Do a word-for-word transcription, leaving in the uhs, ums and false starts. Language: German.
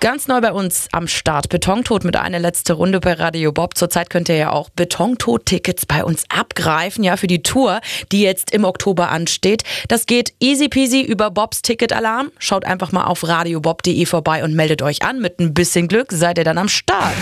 Ganz neu bei uns am Start. Betontod mit einer letzte Runde bei Radio Bob. Zurzeit könnt ihr ja auch Betontod-Tickets bei uns abgreifen, ja, für die Tour, die jetzt im Oktober ansteht. Das geht easy peasy über Bobs Ticketalarm. Schaut einfach mal auf radiobob punkt de vorbei und meldet euch an. Mit ein bisschen Glück seid ihr dann am Start.